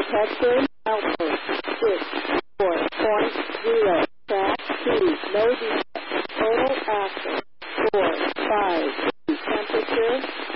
Detector output 6.4.0. Track 2. No defect. Total active 4.5. Temperature